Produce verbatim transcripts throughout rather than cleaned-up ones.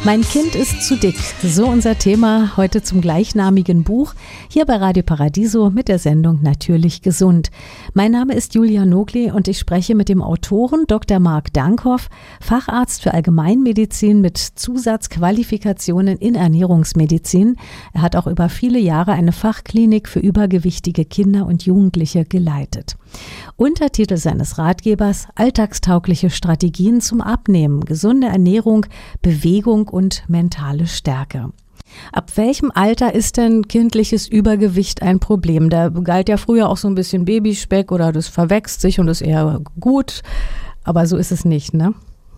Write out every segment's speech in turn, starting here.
Mein Kind ist zu dick. So unser Thema heute zum gleichnamigen Buch hier bei Radio Paradiso mit der Sendung Natürlich gesund. Mein Name ist Julia Nogli und ich spreche mit dem Autoren Doktor Mark Dankhoff, Facharzt für Allgemeinmedizin mit Zusatzqualifikationen in Ernährungsmedizin. Er hat auch über viele Jahre eine Fachklinik für übergewichtige Kinder und Jugendliche geleitet. Untertitel seines Ratgebers: Alltagstaugliche Strategien zum Abnehmen, gesunde Ernährung, Bewegung und mentale Stärke. Ab welchem Alter ist denn kindliches Übergewicht ein Problem? Da galt ja früher auch so ein bisschen Babyspeck oder das verwächst sich und ist eher gut, aber so ist es nicht, ne?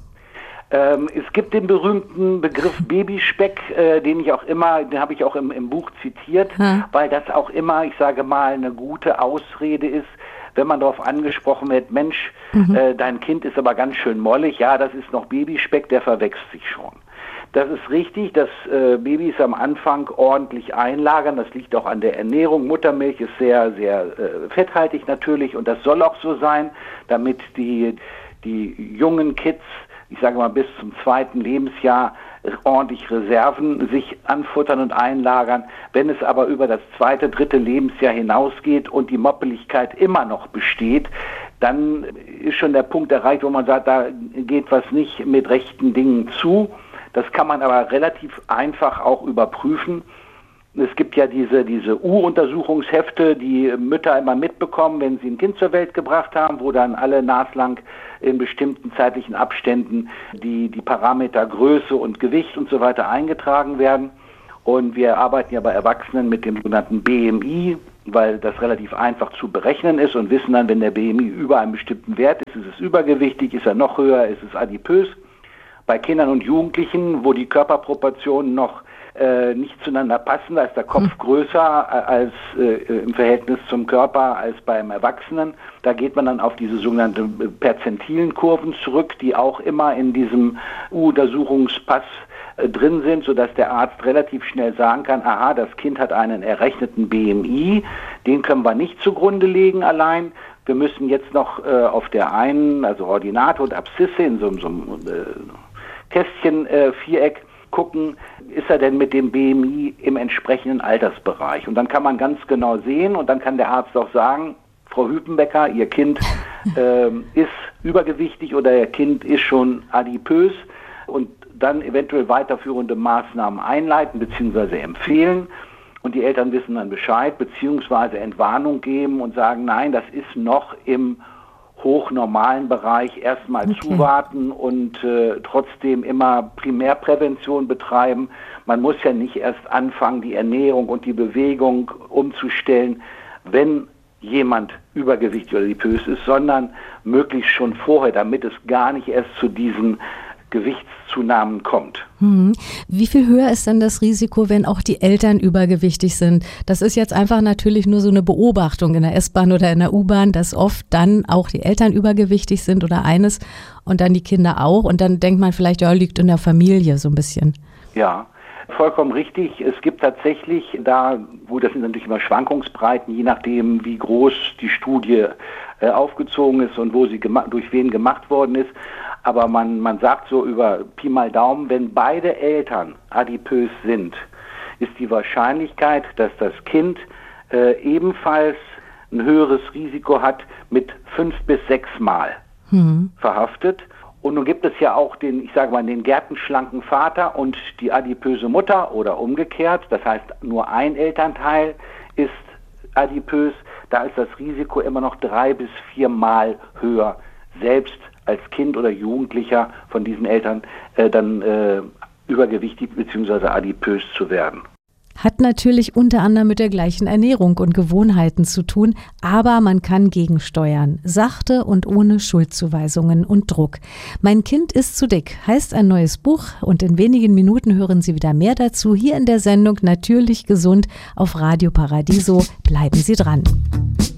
Ähm, es gibt den berühmten Begriff Babyspeck, äh, den ich auch immer, den habe ich auch im, im Buch zitiert, hm. weil das auch immer, ich sage mal, eine gute Ausrede ist, wenn man darauf angesprochen wird, Mensch, mhm. äh, dein Kind ist aber ganz schön mollig, ja, das ist noch Babyspeck, der verwächst sich schon. Das ist richtig, dass äh, Babys am Anfang ordentlich einlagern, das liegt auch an der Ernährung. Muttermilch ist sehr, sehr äh, fetthaltig natürlich und das soll auch so sein, damit die, die jungen Kids, ich sage mal bis zum zweiten Lebensjahr, ordentlich Reserven sich anfuttern und einlagern. Wenn es aber über das zweite, dritte Lebensjahr hinausgeht und die Moppeligkeit immer noch besteht, dann ist schon der Punkt erreicht, wo man sagt, da geht was nicht mit rechten Dingen zu. Das kann man aber relativ einfach auch überprüfen. Es gibt ja diese, diese U-Untersuchungshefte, die Mütter immer mitbekommen, wenn sie ein Kind zur Welt gebracht haben, wo dann alle naslang in bestimmten zeitlichen Abständen die, die Parameter Größe und Gewicht und so weiter eingetragen werden. Und wir arbeiten ja bei Erwachsenen mit dem sogenannten B M I, weil das relativ einfach zu berechnen ist und wissen dann, wenn der B M I über einem bestimmten Wert ist, ist es übergewichtig, ist er noch höher, ist es adipös. Bei Kindern und Jugendlichen, wo die Körperproportionen noch äh, nicht zueinander passen, da ist der Kopf hm. größer als äh, im Verhältnis zum Körper als beim Erwachsenen. Da geht man dann auf diese sogenannten perzentilen Kurven zurück, die auch immer in diesem U-Untersuchungspass äh, drin sind, sodass der Arzt relativ schnell sagen kann, aha, das Kind hat einen errechneten B M I, den können wir nicht zugrunde legen allein. Wir müssen jetzt noch äh, auf der einen, also Ordinate und Abszisse in so, so einem äh, Kästchen, äh, Viereck, gucken, ist er denn mit dem B M I im entsprechenden Altersbereich? Und dann kann man ganz genau sehen und dann kann der Arzt auch sagen, Frau Hüpenbecker, Ihr Kind äh, ist übergewichtig oder Ihr Kind ist schon adipös und dann eventuell weiterführende Maßnahmen einleiten bzw. empfehlen. Und die Eltern wissen dann Bescheid bzw. Entwarnung geben und sagen, nein, das ist noch im hochnormalen Bereich, erstmal okay. zuwarten und äh, trotzdem immer Primärprävention betreiben. Man muss ja nicht erst anfangen, die Ernährung und die Bewegung umzustellen, wenn jemand übergewichtig oder adipös ist, sondern möglichst schon vorher, damit es gar nicht erst zu diesen Gewichtszunahmen kommt. Hm. Wie viel höher ist denn das Risiko, wenn auch die Eltern übergewichtig sind? Das ist jetzt einfach natürlich nur so eine Beobachtung in der S-Bahn oder in der U-Bahn, dass oft dann auch die Eltern übergewichtig sind oder eines und dann die Kinder auch. Und dann denkt man vielleicht, ja, liegt in der Familie so ein bisschen. Ja, vollkommen richtig. Es gibt tatsächlich da, wo das sind natürlich immer Schwankungsbreiten, je nachdem, wie groß die Studie äh, aufgezogen ist und wo sie gema- durch wen gemacht worden ist. Aber man, man sagt so über Pi mal Daumen, wenn beide Eltern adipös sind, ist die Wahrscheinlichkeit, dass das Kind äh, ebenfalls ein höheres Risiko hat, mit fünf bis sechs Mal mhm. verhaftet. Und nun gibt es ja auch den, ich sage mal, den gärtenschlanken Vater und die adipöse Mutter oder umgekehrt. Das heißt, nur ein Elternteil ist adipös. Da ist das Risiko immer noch drei bis vier Mal höher, selbst als Kind oder Jugendlicher von diesen Eltern äh, dann äh, übergewichtig bzw. adipös zu werden. Hat natürlich unter anderem mit der gleichen Ernährung und Gewohnheiten zu tun, aber man kann gegensteuern. Sachte und ohne Schuldzuweisungen und Druck. Mein Kind ist zu dick heißt ein neues Buch und in wenigen Minuten hören Sie wieder mehr dazu hier in der Sendung Natürlich gesund auf Radio Paradiso. Bleiben Sie dran.